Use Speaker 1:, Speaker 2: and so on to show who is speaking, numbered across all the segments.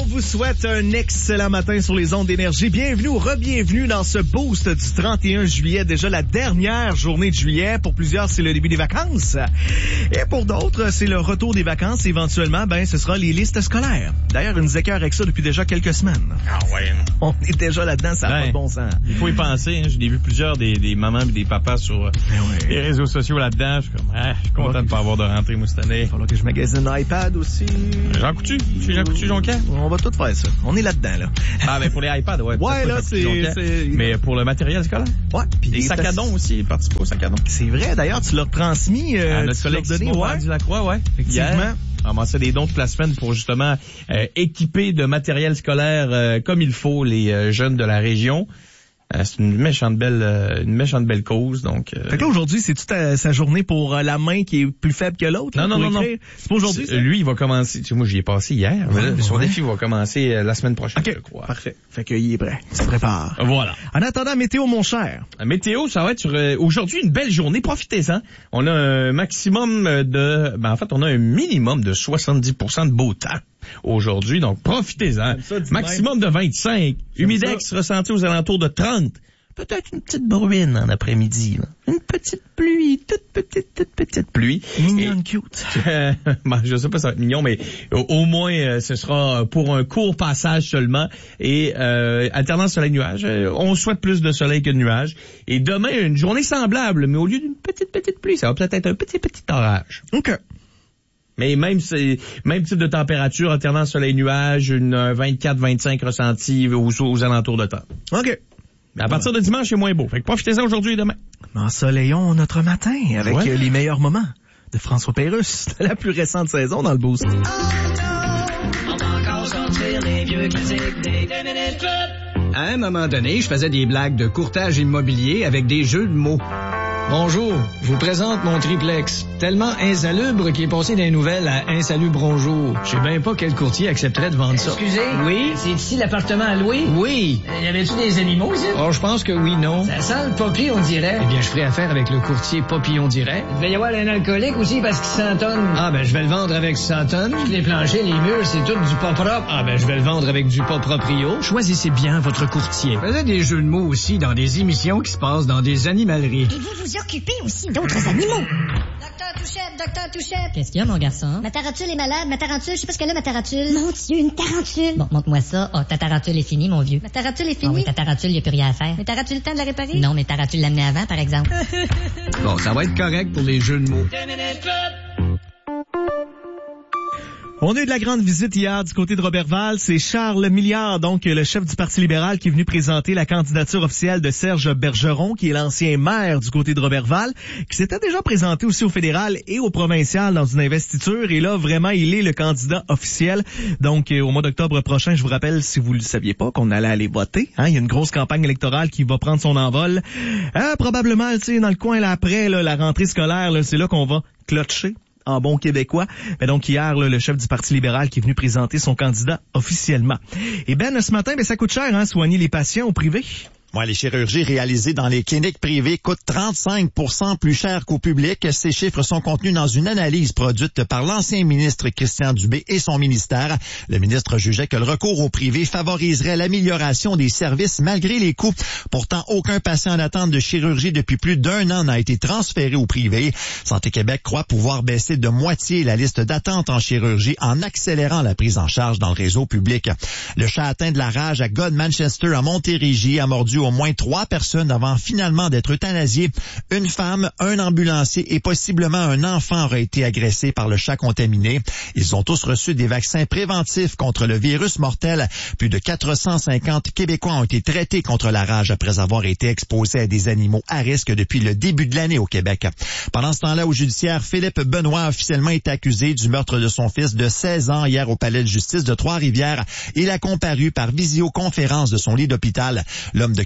Speaker 1: vous souhaite un excellent matin sur les ondes d'énergie. Bienvenue ou re-bienvenue dans ce boost du 31 juillet, déjà la dernière journée de juillet. Pour plusieurs, c'est le début des vacances. Et pour d'autres, c'est le retour des vacances. Éventuellement, ce sera les listes scolaires. D'ailleurs, une écœure avec ça depuis déjà quelques semaines.
Speaker 2: Ah ouais.
Speaker 1: On est déjà là-dedans, ça n'a pas de bon sens.
Speaker 2: Il faut y penser. J'en ai vu plusieurs des mamans et des papas sur les réseaux sociaux là-dedans. Je suis comme, je suis content de ne pas avoir de rentrée, moi, cette année.
Speaker 1: Il va falloir que je magasine un iPad aussi.
Speaker 2: Jean Coutu? Chez Jean Coutu, Jonquière?
Speaker 1: On va tout faire ça. On est là-dedans, là.
Speaker 2: Ah, pour les iPads, ouais.
Speaker 1: Ouais, là, c'est...
Speaker 2: Mais pour le matériel scolaire?
Speaker 1: Ouais.
Speaker 2: Puis les sacs à dons aussi, participent aux sacs à dons.
Speaker 1: C'est vrai, d'ailleurs, tu l'as transmis,
Speaker 2: à notre collègue Simon Lacroix, ouais.
Speaker 1: Effectivement.
Speaker 2: On m'a fait des dons toute la semaine pour justement équiper de matériel scolaire comme il faut les jeunes de la région. C'est une méchante belle cause, donc.
Speaker 1: Fait que là, aujourd'hui, c'est toute sa journée pour la main qui est plus faible que l'autre.
Speaker 2: Non.
Speaker 1: C'est pas aujourd'hui, ça?
Speaker 2: Lui, il va commencer. Tu sais, moi, j'y ai passé hier. Son défi va commencer la semaine prochaine, je crois.
Speaker 1: Parfait. Fait qu'il est prêt. Il se prépare.
Speaker 2: Voilà.
Speaker 1: En attendant, météo, mon cher.
Speaker 2: Météo, ça va être sur aujourd'hui une belle journée. Profitez-en. On a un maximum on a un minimum de 70% de beau temps aujourd'hui, donc profitez-en. Maximum de 25. Humidex ressenti aux alentours de 30. Peut-être une petite bruine en après-midi. Là. Une petite pluie, toute petite pluie.
Speaker 1: Mignonne, cute.
Speaker 2: Je sais pas si ça va être mignon, mais au moins ce sera pour un court passage seulement. Et alternance soleil-nuage. On souhaite plus de soleil que de nuages. Et demain, une journée semblable, mais au lieu d'une petite pluie, ça va peut-être être un petit orage.
Speaker 1: OK.
Speaker 2: Mais même type de température, alternance soleil-nuage, une 24-25 ressenti aux alentours de temps.
Speaker 1: OK.
Speaker 2: À partir de dimanche, c'est moins beau. Fait que profitez-en aujourd'hui et demain.
Speaker 1: Ensoleillons notre matin avec les meilleurs moments de François Pérusse, de la plus récente saison dans le Boost.
Speaker 3: À un moment donné, je faisais des blagues de courtage immobilier avec des jeux de mots. Bonjour, je vous présente mon triplex. Tellement insalubre qu'il est passé des nouvelles à insalubre bonjour. Je sais bien pas quel courtier accepterait de vendre ça.
Speaker 4: Excusez?
Speaker 3: Oui?
Speaker 4: C'est ici l'appartement à louer?
Speaker 3: Oui.
Speaker 4: Y avait-tu des animaux ici?
Speaker 3: Oh, je pense que oui, non.
Speaker 4: Ça sent le poppy, on dirait.
Speaker 3: Eh bien, je ferai affaire avec le courtier Papillon Direct.
Speaker 4: Il devait y avoir un alcoolique aussi parce qu'il s'entonne.
Speaker 3: Ah, je vais le vendre avec 100 tonnes.
Speaker 4: Les planchers, les murs, c'est tout du pas propre.
Speaker 3: Ah, je vais le vendre avec du pas proprio.
Speaker 5: Choisissez bien votre courtier.
Speaker 3: Je faisais des jeux de mots aussi dans des émissions qui se passent dans des animaleries.
Speaker 6: Et vous vous occupez aussi d'autres animaux.
Speaker 7: Docteur Touchette.
Speaker 8: Qu'est-ce qu'il y a, mon garçon?
Speaker 7: Ma tarentule est malade. Ma tarentule, je sais pas ce qu'elle a, ma tarentule.
Speaker 6: Mon Dieu, une tarentule.
Speaker 8: Bon, montre-moi ça. Oh, ta tarentule est finie, mon vieux.
Speaker 7: Ma tarentule est
Speaker 8: Ah
Speaker 7: finie?
Speaker 8: oui, ta tarentule, y a plus rien à faire.
Speaker 7: Mais t'auras-tu le temps de la réparer?
Speaker 8: Non, mais tarentule l'amener avant, par exemple.
Speaker 3: Bon, ça va être correct pour les jeux de mots.
Speaker 1: On a eu de la grande visite hier du côté de Roberval. C'est Charles Milliard, donc le chef du Parti libéral, qui est venu présenter la candidature officielle de Serge Bergeron, qui est l'ancien maire du côté de Roberval, qui s'était déjà présenté aussi au fédéral et au provincial dans une investiture. Et là, vraiment, il est le candidat officiel. Donc, au mois d'octobre prochain, je vous rappelle, si vous ne le saviez pas, qu'on allait aller voter. Il y a une grosse campagne électorale qui va prendre son envol. Probablement, tu sais, dans le coin là après la rentrée scolaire, c'est là qu'on va clocher en bon québécois. Mais donc hier, le chef du Parti libéral qui est venu présenter son candidat officiellement. Et ce matin, ça coûte cher, soigner les patients au privé.
Speaker 9: Ouais, les chirurgies réalisées dans les cliniques privées coûtent 35% plus cher qu'au public. Ces chiffres sont contenus dans une analyse produite par l'ancien ministre Christian Dubé et son ministère. Le ministre jugeait que le recours au privé favoriserait l'amélioration des services malgré les coûts. Pourtant, aucun patient en attente de chirurgie depuis plus d'1 an n'a été transféré au privé. Santé Québec croit pouvoir baisser de moitié la liste d'attente en chirurgie en accélérant la prise en charge dans le réseau public. Le chat atteint de la rage à God-Manchester à Montérégie a mordu au moins 3 personnes avant finalement d'être euthanasiées. Une femme, un ambulancier et possiblement un enfant auraient été agressés par le chat contaminé. Ils ont tous reçu des vaccins préventifs contre le virus mortel. Plus de 450 Québécois ont été traités contre la rage après avoir été exposés à des animaux à risque depuis le début de l'année au Québec. Pendant ce temps-là, au judiciaire, Philippe Benoît a officiellement été accusé du meurtre de son fils de 16 ans hier au palais de justice de Trois-Rivières. Il a comparu par visioconférence de son lit d'hôpital. L'homme de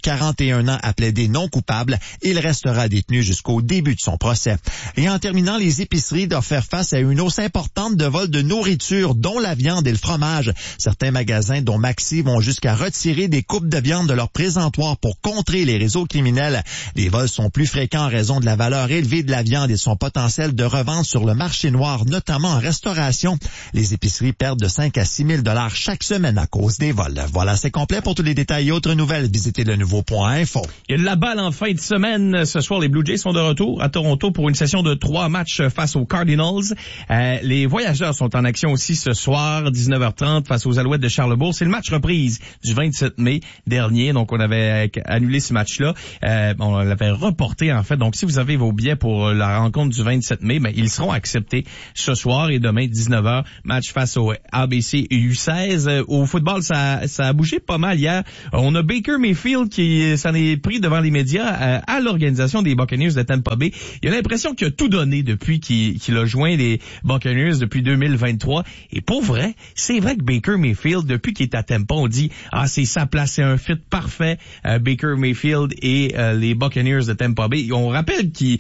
Speaker 9: 41 ans, a plaidé non coupable. Il restera détenu jusqu'au début de son procès. Et en terminant, les épiceries doivent faire face à une hausse importante de vols de nourriture, dont la viande et le fromage. Certains magasins, dont Maxi, vont jusqu'à retirer des coupes de viande de leur présentoir pour contrer les réseaux criminels. Les vols sont plus fréquents en raison de la valeur élevée de la viande et de son potentiel de revente sur le marché noir, notamment en restauration. Les épiceries perdent de 5 à 6 000 $ chaque semaine à cause des vols. Voilà, c'est complet. Pour tous les détails et autres nouvelles, visitez le nouveau.info.
Speaker 2: Il y a de la balle en fin de semaine. Ce soir, les Blue Jays sont de retour à Toronto pour une session de 3 matchs face aux Cardinals. Les Voyageurs sont en action aussi ce soir, 19h30, face aux Alouettes de Charlebourg. C'est le match reprise du 27 mai dernier. Donc, on avait annulé ce match-là. On l'avait reporté, en fait. Donc, si vous avez vos billets pour la rencontre du 27 mai, ben, ils seront acceptés ce soir et demain, 19h, match face au ABC U16. Au football, ça a bougé pas mal hier. On a Baker Mayfield qui s'en est pris devant les médias à l'organisation des Buccaneers de Tampa Bay. Il a l'impression qu'il a tout donné depuis qu'il a joint les Buccaneers depuis 2023. Et pour vrai, c'est vrai que Baker Mayfield, depuis qu'il est à Tampa, on dit c'est sa place, c'est un fit parfait, Baker Mayfield et les Buccaneers de Tampa Bay. On rappelle qu'il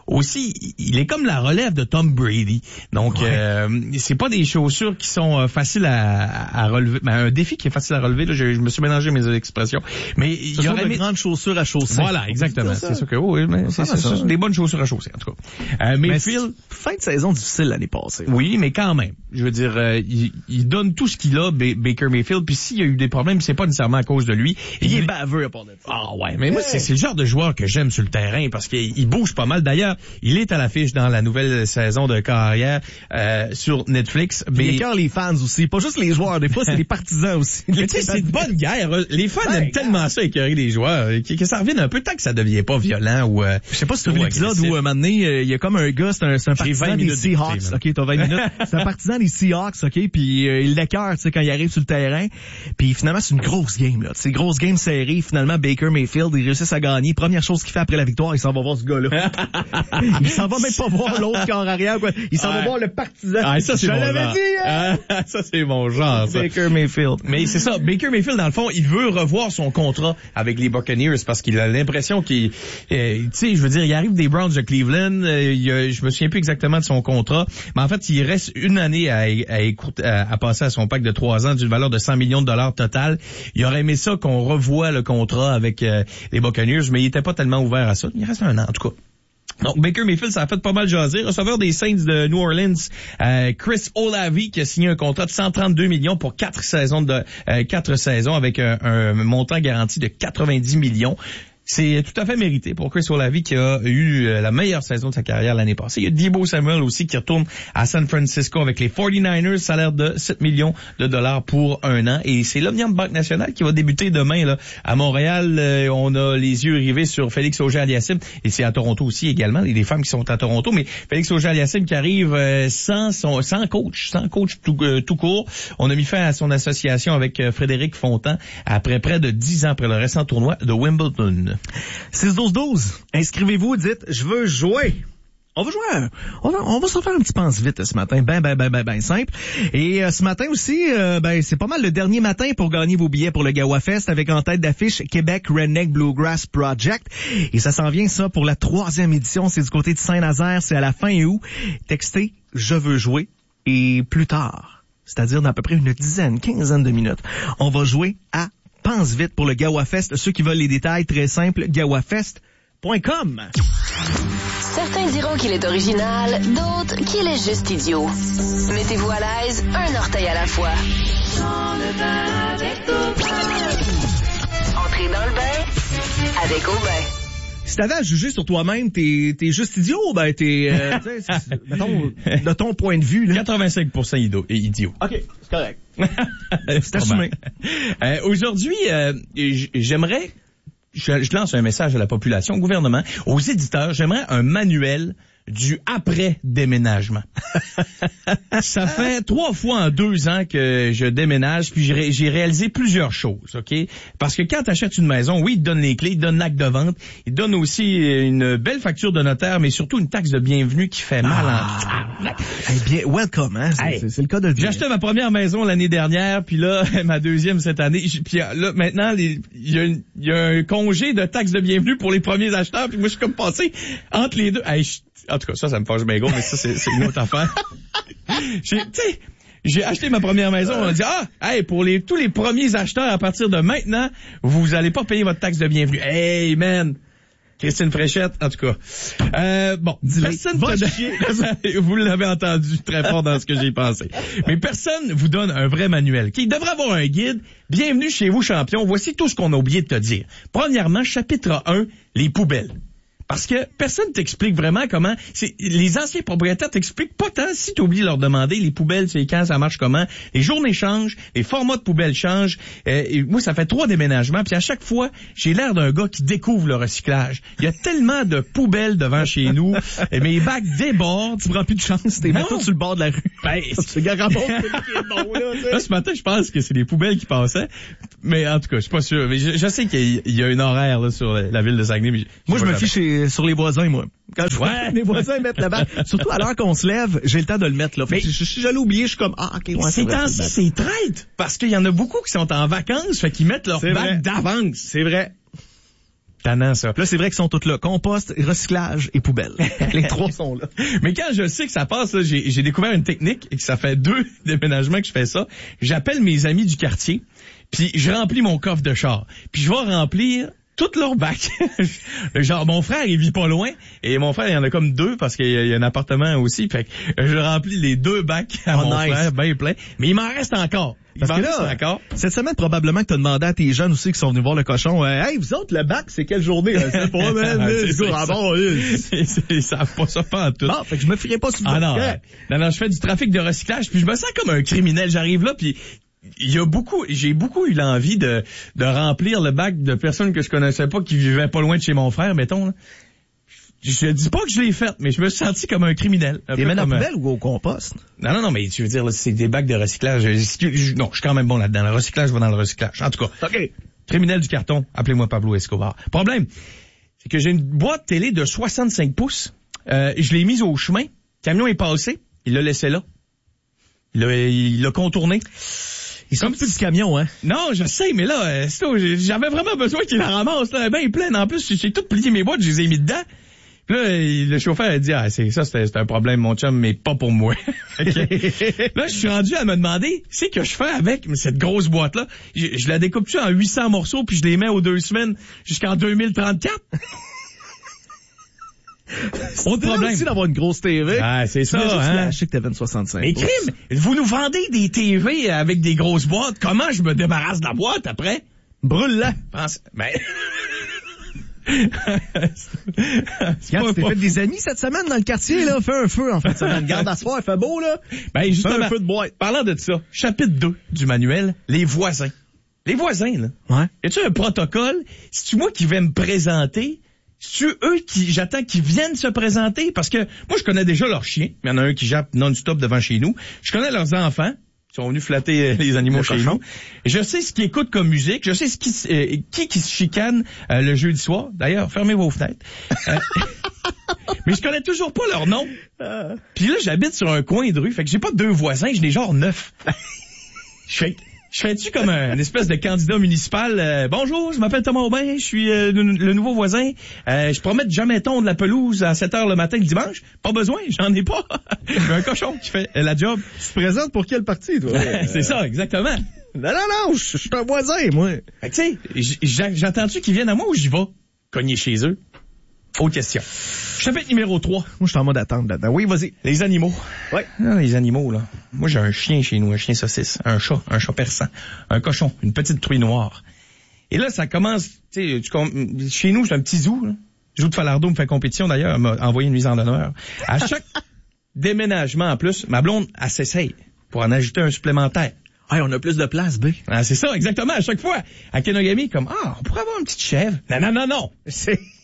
Speaker 2: est comme la relève de Tom Brady. Donc, c'est pas des chaussures qui sont faciles à relever. Ben, un défi qui est facile à relever, là, je me suis mélangé mes expressions. Mais il y aurait
Speaker 1: de grandes chaussures à chausser.
Speaker 2: Voilà, exactement. C'est ça que, oui, mais c'est des bonnes chaussures à chausser, en tout cas. Mayfield,
Speaker 1: fin de saison difficile l'année passée.
Speaker 2: Oui, mais quand même. Je veux dire, il donne tout ce qu'il a, Baker Mayfield, puis s'il y a eu des problèmes, c'est pas nécessairement à cause de lui.
Speaker 1: Il est baveux à part de ça.
Speaker 2: Ah ouais, mais moi, c'est le genre de joueur que j'aime sur le terrain parce qu'il bouge pas mal. D'ailleurs, il est à l'affiche dans la nouvelle saison de carrière sur Netflix.
Speaker 1: Mais il écœure les fans aussi, pas juste les joueurs, des fois c'est les partisans aussi.
Speaker 2: Tu sais, c'est une bonne guerre. Les fans aiment tellement ça écœurer les joueurs que ça revienne un peu tant que ça devient pas violent ou
Speaker 1: je sais pas si tu as vu l'épisode où un moment donné, il y a comme un gars, c'est un partisan des Seahawks. OK, t'as 20 minutes. C'est un partisan des Seahawks, OK, puis il l'écœure, tu sais, quand il arrive sur le terrain. Puis finalement, c'est une grosse game là. C'est une grosse game serrée. Finalement, Baker Mayfield, il réussit à gagner. Première chose qu'il fait après la victoire, il s'en va voir ce gars-là. Il s'en va même pas voir l'autre corps arrière, quoi. Il s'en va voir le partisan.
Speaker 2: Ah, ça, c'est
Speaker 1: je
Speaker 2: mon
Speaker 1: l'avais
Speaker 2: genre.
Speaker 1: dit,
Speaker 2: ça, c'est mon genre, ça.
Speaker 1: Baker Mayfield.
Speaker 2: Mais c'est ça. Baker Mayfield, dans le fond, il veut revoir son contrat avec les Buccaneers parce qu'il a l'impression qu'il, tu sais, je veux dire, il arrive des Browns de Cleveland, je me souviens plus exactement de son contrat, mais en fait, il reste une année à passer à son pacte de 3 ans d'une valeur de 100 millions de dollars total. Il aurait aimé ça qu'on revoie le contrat avec les Buccaneers, mais il était pas tellement ouvert à ça. Il reste un an, en tout cas. Donc, Baker Mayfield, ça a fait pas mal jaser. Receveur des Saints de New Orleans, Chris Olave, qui a signé un contrat de 132 millions pour 4 saisons avec un montant garanti de 90 millions. C'est tout à fait mérité pour Chris Olave qui a eu la meilleure saison de sa carrière l'année passée. Il y a Deebo Samuel aussi qui retourne à San Francisco avec les 49ers, salaire de 7 millions de dollars pour 1 an. Et c'est l'Omnium Banque Nationale qui va débuter demain là à Montréal. On a les yeux rivés sur Félix Auger-Aliassime et c'est à Toronto aussi également. Il y a des femmes qui sont à Toronto, mais Félix Auger-Aliassime qui arrive sans coach tout court. On a mis fin à son association avec Frédéric Fontan après près de 10 ans après le récent tournoi de Wimbledon.
Speaker 1: 6-12-12. Inscrivez-vous, dites, je veux jouer. On va jouer, on va s'en faire un petit pense vite ce matin, ben simple. Et ce matin aussi, c'est pas mal le dernier matin pour gagner vos billets pour le Gawa Fest avec en tête d'affiche Québec Redneck Bluegrass Project. Et ça s'en vient ça pour la 3e édition, c'est du côté de Saint-Nazaire, c'est à la fin août. Textez, je veux jouer et plus tard, c'est-à-dire dans à peu près une quinzaine de minutes, on va jouer à Pense vite pour le Gawa Fest. Ceux qui veulent les détails, très simple, gawafest.com.
Speaker 10: Certains diront qu'il est original, d'autres qu'il est juste idiot. Mettez-vous à l'aise, un orteil à la fois. Entrez dans le bain avec Aubin.
Speaker 1: Si t'avais à juger sur toi-même, t'es juste idiot, t'es, mettons, de ton point de vue, là.
Speaker 2: 85% idiot.
Speaker 1: OK, c'est correct. C'est assumé.
Speaker 2: Aujourd'hui, j'aimerais, je lance un message à la population, au gouvernement, aux éditeurs, j'aimerais un manuel du après-déménagement. Ça fait 3 fois en 2 ans que je déménage, puis j'ai réalisé plusieurs choses, OK? Parce que quand tu achètes une maison, oui, ils te donnent les clés, ils te donnent l'acte de vente, ils te donnent aussi une belle facture de notaire, mais surtout une taxe de bienvenue qui fait mal
Speaker 1: Eh bien, welcome, hein? C'est le cas de le dire.
Speaker 2: J'ai acheté ma première maison l'année dernière, puis là, ma deuxième cette année. Puis là, maintenant, il y a un congé de taxe de bienvenue pour les premiers acheteurs, puis moi, je suis comme passé entre les deux. Hey, en tout cas, ça me fâche bien gros, mais ça, c'est une autre affaire. J'ai acheté ma première maison, on a dit, pour tous les premiers acheteurs, à partir de maintenant, vous allez pas payer votre taxe de bienvenue. Hey, man! Christine Fréchette, en tout cas. Personne vous l'avez entendu très fort dans ce que j'ai pensé. Mais personne vous donne un vrai manuel. Il devrait avoir un guide. Bienvenue chez vous, champion. Voici tout ce qu'on a oublié de te dire. Premièrement, chapitre 1, les poubelles. Parce que personne t'explique vraiment comment. Les anciens propriétaires t'expliquent pas tant si tu oublies de leur demander les poubelles, c'est quand, ça marche comment. Les journées changent, les formats de poubelles changent. Et moi, ça fait 3 déménagements, puis à chaque fois, j'ai l'air d'un gars qui découvre le recyclage. Il y a tellement de poubelles devant chez nous, et mes bacs débordent.
Speaker 1: Tu prends plus de chance, t'es maintenant sur le bord de la rue.
Speaker 2: Ben,
Speaker 1: c'est Garamond qui est bon, là.
Speaker 2: Là, ce matin, je pense que c'est les poubelles qui passaient. Mais en tout cas, je suis pas sûr. Mais je sais qu'il y a un horaire là sur la ville de Saguenay. Mais
Speaker 1: moi, je me fiche sur les voisins, moi. Quand je vois les voisins mettre le bac, surtout à l'heure qu'on se lève, j'ai le temps de le mettre, là.
Speaker 2: Mais
Speaker 1: si j'allais oublier, je suis comme, OK, ouais,
Speaker 2: ces temps-ci, c'est traite. Parce qu'il y en a beaucoup qui sont en vacances, fait qu'ils mettent leur bac d'avance.
Speaker 1: C'est vrai.
Speaker 2: Tannant, ça.
Speaker 1: Là, c'est vrai qu'ils sont tous là. Compost, recyclage et poubelle. Les 3 sont là.
Speaker 2: Mais quand je sais que ça passe, là, j'ai découvert une technique et que ça fait 2 déménagements que je fais ça. J'appelle mes amis du quartier, puis je remplis mon coffre de char. Puis je vais remplir toutes leurs bacs. Genre, mon frère, il vit pas loin, et mon frère, il y en a comme 2 parce qu'il y a un appartement aussi. Fait que je remplis les 2 bacs à mon frère, bien plein. Mais il m'en reste encore.
Speaker 1: Parce que là, cette semaine, probablement que t'as demandé à tes jeunes aussi qui sont venus voir le cochon, hey, vous autres, le bac, c'est quelle journée? C'est pas, man,
Speaker 2: ils savent pas ça pas en tout.
Speaker 1: Bon, fait que je me fierai pas sur vous.
Speaker 2: Non, je fais du trafic de recyclage, puis je me sens comme un criminel. J'arrive là, puis j'ai beaucoup eu l'envie de remplir le bac de personnes que je connaissais pas qui vivaient pas loin de chez mon frère, mettons, là. Je dis pas que je l'ai fait, mais je me suis senti comme un criminel.
Speaker 1: T'es mets dans la poubelle ou au compost?
Speaker 2: Non, mais tu veux dire, là, c'est des bacs de recyclage. Non, je suis quand même bon là-dedans. Le recyclage va dans le recyclage. En tout cas.
Speaker 1: OK.
Speaker 2: Criminel du carton, appelez-moi Pablo Escobar. Problème, c'est que j'ai une boîte télé de 65 pouces. Je l'ai mise au chemin. Le camion est passé. Il l'a laissé là. Il l'a contourné.
Speaker 1: Il sont plus du camion, hein?
Speaker 2: Non, je sais, mais là, j'avais vraiment besoin qu'il la ramasse, là, bien pleine. En plus, j'ai tout plié mes boîtes, je les ai mis dedans. Puis là, le chauffeur a dit, c'est un problème, mon chum, mais pas pour moi. Là, je suis rendu à me demander, c'est que je fais avec cette grosse boîte-là. Je la découpe-tu en 800 morceaux, puis je les mets aux 2 semaines jusqu'en 2034?
Speaker 1: Autre problème aussi d'avoir une grosse TV.
Speaker 2: Ah, c'est ça,
Speaker 1: hein? Je sais que t'avais une 65.
Speaker 2: Mais crime, vous nous vendez des TV avec des grosses boîtes. Comment je me débarrasse de la boîte après?
Speaker 1: Brûle-la.
Speaker 2: Ben...
Speaker 1: Regarde, tu t'es fait des amis cette semaine dans le quartier, là. Fais un feu en fin de semaine. Garde à soir, il fait beau, là.
Speaker 2: Ben, justement.
Speaker 1: Fais un feu de boîte.
Speaker 2: Parlant de ça, chapitre 2 du manuel, les voisins. Les voisins, là.
Speaker 1: Ouais.
Speaker 2: Y a-tu un protocole? C'est-tu moi qui vais me présenter? C'est-tu eux j'attends qu'ils viennent se présenter? Parce que moi, je connais déjà leurs chiens. Il y en a un qui jappe non-stop devant chez nous. Je connais leurs enfants. Ils sont venus flatter les animaux chez nous. Je sais ce qu'ils écoutent comme musique. Je sais qui se chicane le jeudi soir. D'ailleurs, fermez vos fenêtres. Mais je connais toujours pas leur nom. Puis là, j'habite sur un coin de rue. Fait que j'ai pas 2 voisins, j'en ai genre 9. Je fais-tu comme une espèce de candidat municipal? Bonjour, je m'appelle Thomas Aubin, je suis le nouveau voisin. Je promets de jamais tondre la pelouse à 7h le matin le dimanche. Pas besoin, j'en ai pas. J'ai un cochon qui fait la job.
Speaker 1: Tu te présentes pour quel parti, toi?
Speaker 2: C'est ça, exactement.
Speaker 1: Non, je suis un voisin, moi.
Speaker 2: Fait que tu sais, j'attends-tu qu'ils viennent à moi ou j'y vais? Cogner chez eux? Autre question. Chapitre numéro 3.
Speaker 1: Moi, je suis en mode attente là-dedans. Oui, vas-y.
Speaker 2: Les animaux.
Speaker 1: Ouais.
Speaker 2: Les animaux, là. Moi, j'ai un chien chez nous, un chien saucisse, un chat persan, un cochon, une petite truie noire. Et là, ça commence, tu sais, chez nous, c'est un petit zoo, là. Jou de Falardeau me fait compétition, d'ailleurs, elle m'a envoyé une mise en honneur. À chaque déménagement, en plus, ma blonde, elle s'essaye pour en ajouter un supplémentaire.
Speaker 1: Hey, on a plus de place, B.
Speaker 2: Ah, c'est ça, exactement. À chaque fois, à Kenogami, comme, on pourrait avoir une petite chèvre. Non.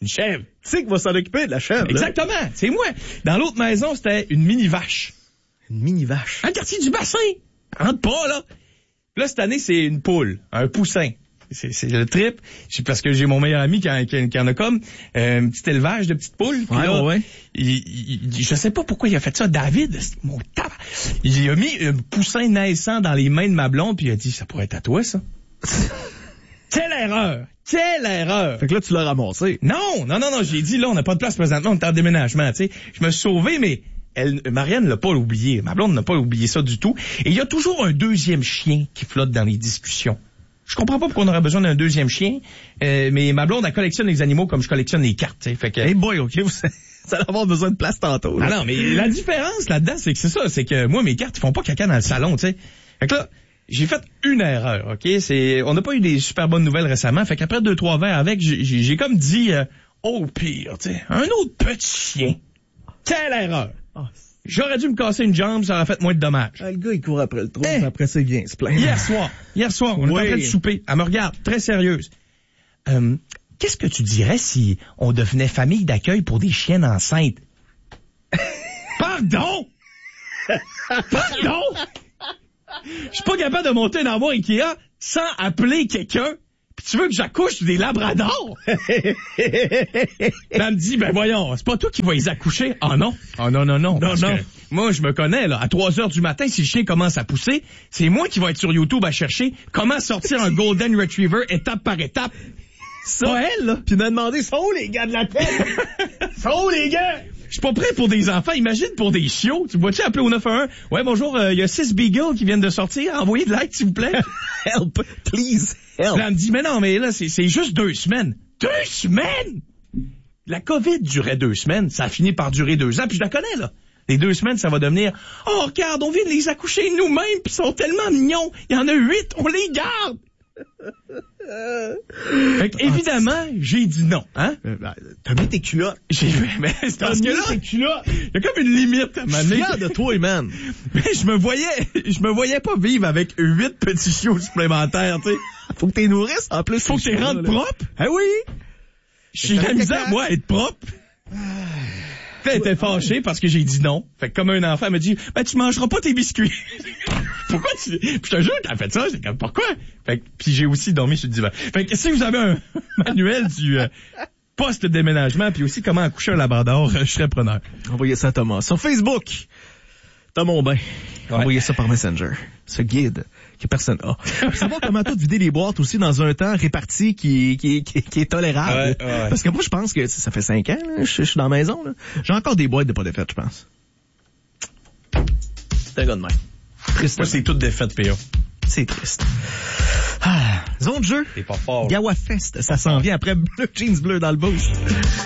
Speaker 2: Une chèvre.
Speaker 1: Tu sais qui va s'en occuper de la chèvre.
Speaker 2: Exactement, c'est moi. Dans l'autre maison, c'était une mini-vache.
Speaker 1: Une mini-vache.
Speaker 2: Un quartier du bassin. Rentre pas, là. Là, cette année, c'est une poule, un poussin. C'est le trip. Parce que j'ai mon meilleur ami qui en a comme un petit élevage de petites poules.
Speaker 1: Ouais,
Speaker 2: là,
Speaker 1: ouais.
Speaker 2: Je sais pas pourquoi il a fait ça, David. Mon tabac. Il a mis un poussin naissant dans les mains de ma blonde, puis il a dit, ça pourrait être à toi, ça. Quelle erreur! Quelle erreur!
Speaker 1: Fait que là, tu l'as ramassé.
Speaker 2: Non. J'ai dit, là, on n'a pas de place présentement, on est en déménagement, tu sais. Je me suis sauvé, mais Marianne l'a pas oublié. Ma blonde n'a pas oublié ça du tout. Et il y a toujours un deuxième chien qui flotte dans les discussions. Je comprends pas pourquoi on aurait besoin d'un deuxième chien, mais ma blonde, elle collectionne les animaux comme je collectionne les cartes, tu sais. Fait que...
Speaker 1: Hey boy, OK, vous allez avoir besoin de place tantôt. Là.
Speaker 2: Ah non, mais la différence là-dedans, c'est que c'est ça, c'est que moi, mes cartes, ils font pas caca dans le salon, tu sais. Fait que là, j'ai fait une erreur, OK? On n'a pas eu des super bonnes nouvelles récemment, fait qu'après 2-3 verres avec, j'ai comme dit, au pire, tu sais, un autre petit chien. Quelle erreur! Oh. J'aurais dû me casser une jambe, ça aurait fait moins de dommages.
Speaker 1: Le gars, il court après le trou, après ça, il vient se plaindre.
Speaker 2: Hier soir, on est en train de souper. Elle me regarde, très sérieuse. Qu'est-ce que tu dirais si on devenait famille d'accueil pour des chiennes enceintes? Pardon? Pardon? Je suis pas capable de monter un armoire Ikea sans appeler quelqu'un. Puis tu veux que j'accouche des labradors? Elle me dit, ben voyons, c'est pas toi qui vas les accoucher. Ah non? Ah non. Non. Moi, je me connais, là. À 3h du matin, si le chien commence à pousser, c'est moi qui vais être sur YouTube à chercher comment sortir un Golden Retriever étape par étape.
Speaker 1: Ça, pas elle, là. Puis m'a demandé, sont où les gars de la tête? Sont où les gars?
Speaker 2: Je suis pas prêt pour des enfants. Imagine pour des chiots. Tu vois-tu appeler au 911? Ouais, bonjour, il y a 6 beagles qui viennent de sortir. Envoyez de l'aide, s'il vous plaît.
Speaker 1: Help, please, help.
Speaker 2: Là, elle me dit, mais non, mais là, c'est juste 2 semaines. 2 semaines? La COVID durait 2 semaines. Ça a fini par durer 2 ans, puis je la connais, là. Les 2 semaines, ça va devenir, oh, regarde, on vient de les accoucher nous-mêmes, puis ils sont tellement mignons. Il y en a 8, on les garde. Fait que, évidemment, j'ai dit non, hein?
Speaker 1: T'as mis tes culottes.
Speaker 2: Mais c'est parce que là, il y a comme une limite à
Speaker 1: m'amener. Je suis fier de toi, man.
Speaker 2: Mais je me voyais pas vivre avec 8 petits chiots supplémentaires, tu sais.
Speaker 1: Faut que t'es nourrisses, en plus.
Speaker 2: Faut que t'es rentres propre.
Speaker 1: Ah oui.
Speaker 2: Je suis la misère, moi, à être propre. Elle était fâchée parce que j'ai dit non. Fait que comme un enfant, elle me dit, ben, tu mangeras pas tes biscuits. Pourquoi tu... Puis je te jure qu'elle a fait ça, j'étais comme, pourquoi? Fait que, puis j'ai aussi dormi sur le divan. Fait que si vous avez un manuel du post-déménagement, puis aussi comment accoucher un labrador, je serais preneur.
Speaker 1: Envoyez ça à Thomas. Sur Facebook, Thomas Aubin. Envoyez ça par Messenger. Ce guide que personne a. Faut savoir comment tout vider les boîtes aussi dans un temps réparti qui est tolérable. Ouais. Parce que moi, je pense que ça fait 5 ans, là, je suis dans la maison. Là. J'ai encore des boîtes de pas défaites, je pense. C'est un gars de même.
Speaker 2: Triste. Moi, c'est toute défaite, P.A.
Speaker 1: C'est triste. Zone de jeu.
Speaker 2: C'est pas fort.
Speaker 1: Gawa Fest, ça s'en vient après Bleu Jeans Bleu dans le boost.